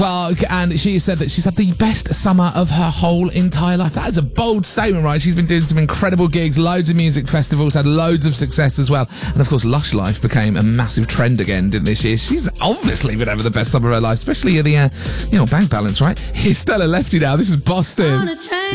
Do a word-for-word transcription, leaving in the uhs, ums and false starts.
Park, and she said that she's had the best summer of her whole entire life. That is a bold statement, right? She's been doing some incredible gigs, loads of music festivals, had loads of success as well. And of course, Lush Life became a massive trend again, didn't this year? She's obviously been having the best summer of her life, especially at the, uh, you know, bank balance, right? Here's Stella Lefty now. This is Boston.